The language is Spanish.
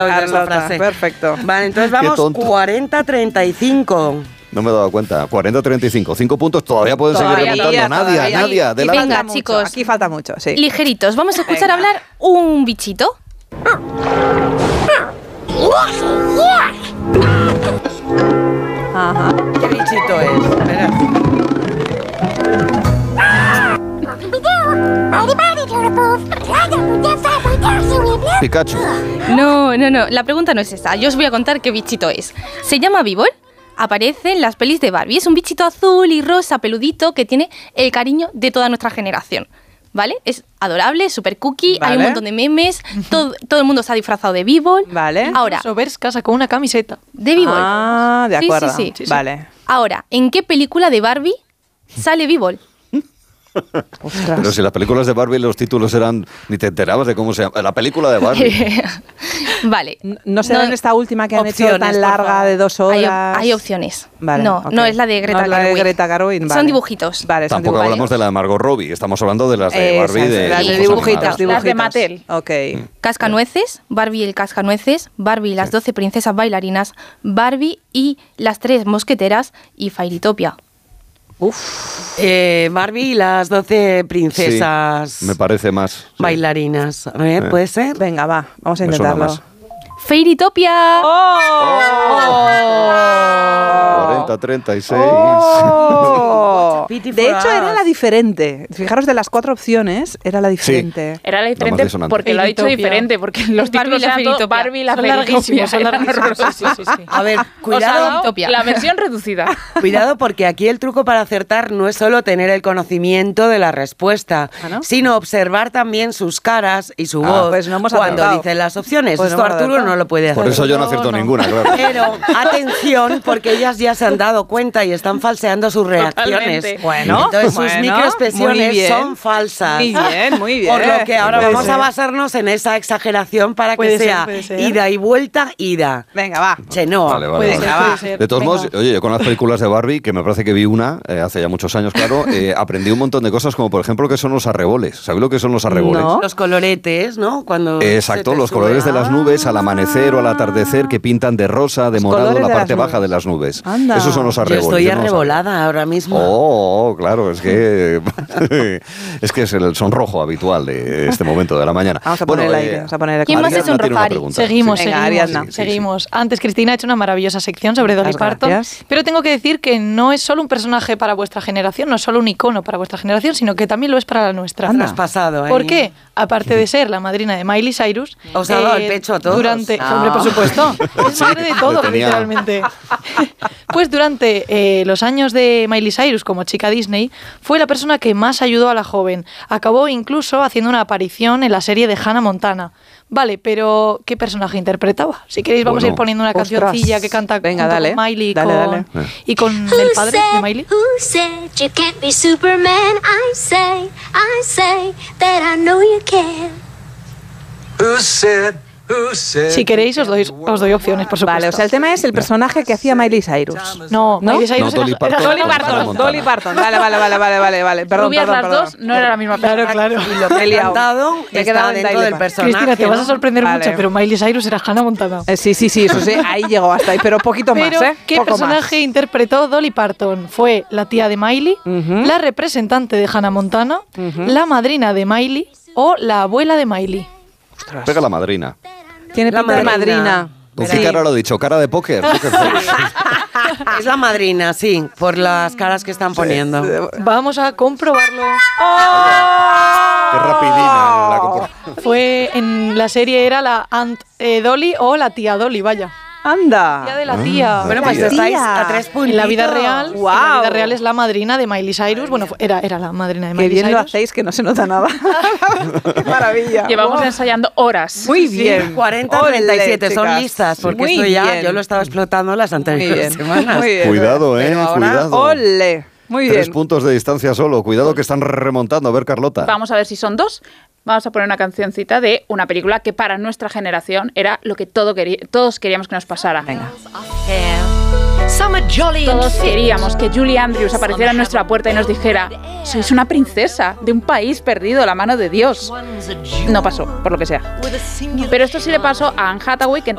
esa frase. Perfecto. Vale, entonces vamos 40-35. No me he dado cuenta. 40-35. 5 puntos todavía pueden seguir remontando. Nadia, adelante. Venga, chicos. Aquí falta mucho, sí. Ligeritos. Vamos a escuchar hablar un bichito. Ajá. ¿Qué bichito es? Espera. Pikachu. No. La pregunta no es esa. Yo os voy a contar qué bichito es. Se llama Bíbol. Aparece en las pelis de Barbie. Es un bichito azul y rosa, peludito, que tiene el cariño de toda nuestra generación. ¿Vale? Es adorable, súper cookie, Vale. hay un montón de memes, todo el mundo se ha disfrazado de Bíbol. Vale. Ahora, Sobers casa con una camiseta. de Bíbol. Ah, de Sí, acuerdo. sí. Vale. Ahora, ¿en qué película de Barbie sale Bíbol? Ostras. Pero si las películas de Barbie los títulos eran... Ni te enterabas de cómo se llama. La película de Barbie. Vale. ¿No será en esta última que han hecho opciones, tan por larga favor. de 2 horas? Hay opciones. Vale, no, ok. no es la de Greta No es la de Gerwig. Greta Gerwig, vale. Son dibujitos. Vale, son Tampoco dibujitos. hablamos de la de Margot Robbie. Estamos hablando de las de Barbie. Esas, De las de Sí, dibujitos, animados. Las de Mattel. Ok. Cascanueces, Barbie el cascanueces, Barbie las 12 princesas bailarinas, Barbie y las 3 mosqueteras y Fairytopia. Barbie y las 12 princesas Sí, me parece más. Sí. bailarinas. A ver, ¿puede ser? Venga, va, vamos a Me suena intentarlo. más. ¡Fairytopia! ¡Oh! 40-36. ¡Oh! Pity De for hecho, era us. la diferente. Fijaros, de las 4 opciones, era la diferente. Era la La diferente más disonante. porque lo ha dicho Fairytopia. diferente, porque los Barbie títulos la eran todo Fairytopia. Barbie la Son Fairytopia. larguísimos, son Eran larguísimos. horrorosos. A ver, O cuidado. sea, Fairytopia. la versión reducida. Cuidado porque aquí el truco para acertar no es solo tener el conocimiento de la respuesta, ¿Ah, no? sino observar también sus caras y su voz pues no hemos cuando acertado. dicen las opciones. Pues no Esto hemos Arturo acertado. no lo puede hacer. Por eso yo no acierto ninguna, claro. Pero atención, porque ellas ya se han dado cuenta y están falseando sus reacciones. Totalmente. Bueno, Entonces sus bueno, muy microexpresiones bien. son falsas. Muy bien, muy bien. Por lo que ahora Puede vamos ser. a basarnos en esa exageración para Puede que ser, sea puede ser. ida y vuelta, ida. Venga, va. Chenoa. Vale, vale, Puede vale. ser, puede ser. De todos Venga. modos, oye, yo con las películas de Barbie, que me parece que vi una hace ya muchos años, claro, aprendí un montón de cosas, como por ejemplo que son los arreboles. ¿Sabéis lo que son los arreboles? No. Los coloretes, ¿no? Cuando Exacto, se te los sube. colores de las nubes al amanecer o al atardecer que pintan de rosa, de Los morado colores la de parte las baja de las nubes. Anda. Esos son los Yo arreboles. estoy yo no lo sabía. arrebolada ahora mismo. Oh, claro, es que es el sonrojo habitual de este momento de la mañana. Vamos a poner el aire, vamos a poner el ¿Quién más aire. es un Ariadna tiene una Rofari? pregunta. Seguimos, Sí. Venga, seguimos, Ariadna. seguimos. Antes Cristina ha hecho una maravillosa sección sobre Dolly Muchas Parton, gracias. pero tengo que decir que no es solo un personaje para vuestra generación, no es solo un icono para vuestra generación, sino que también lo es para la nuestra. Anda. Has pasado, ¿eh? ¿Por qué? Aparte de ser la madrina de Miley Cyrus, Os ha dado el pecho a todos. Durante, No. hombre, por supuesto, es madre de todo, Le tenía- literalmente. Pues durante los años de Miley Cyrus como chica Disney, fue la persona que más ayudó a la joven. Acabó incluso haciendo una aparición en la serie de Hannah Montana. Vale, pero ¿qué personaje interpretaba? Si queréis vamos a ir Bueno. poniendo una Ostras. cancioncilla que canta Venga, junto dale. con Miley Dale, con- dale. y con el padre de Miley. Who said you can't be Superman? I say that I know you can. Si queréis os doy opciones, por supuesto. Vale, o sea, el tema es el personaje que hacía Miley Cyrus. No, ¿No? Miley Cyrus No, Dolly era Parton. Dolly Con Parton. Hannah Montana. Dolly Parton, vale. Perdón, Rubias perdón, las perdón. dos, no era la misma persona. Claro. Y lo que he cantado Me he quedado está en dentro Dolly del Parton. personaje. Cristina, te vas a ¿no? sorprender Vale. mucho, pero Miley Cyrus era Hannah Montana. Sí, eso sí, ahí llegó hasta ahí, pero poquito Pero, más, ¿eh? ¿qué Poco personaje más. interpretó Dolly Parton? Fue la tía de Miley, Ujú. la representante de Hannah Montana, la madrina de Miley o la abuela de Miley. Pega la madrina. Tiene La pinta de madrina. madrina. ¿Con Sí. qué cara lo he dicho? ¿Cara de póker? Póker face. Es la madrina, sí, por las caras que están poniendo. Vamos a comprobarlo. Qué rapidina la compro. Fue en la serie era la Aunt Dolly o la tía Dolly, vaya. Anda. Tía de la tía. Bueno, pues Tía. estáis a 3 puntos. En la vida real, Guau. en la vida real es la madrina de Miley Cyrus. Bueno, era la madrina de Qué Miley bien Cyrus. lo hacéis, que no se nota nada. Qué maravilla. Llevamos Wow. ensayando horas. Muy bien. 40-37, Ole, son chicas. listas, porque Muy esto ya bien. yo lo estaba explotando las Muy anteriores bien. semanas. Muy bien. Cuidado, Pero ahora- cuidado. Ole. Muy 3 bien. puntos de distancia solo. Cuidado que están remontando. A ver, Carlota. Vamos a ver si son dos. Vamos a poner una cancioncita de una película que para nuestra generación era lo que todos queríamos que nos pasara. Venga. Todos queríamos que Julie Andrews apareciera en nuestra puerta y nos dijera: sois una princesa de un país perdido a la mano de Dios. No pasó, por lo que sea. Pero esto sí le pasó a Anne Hathaway, que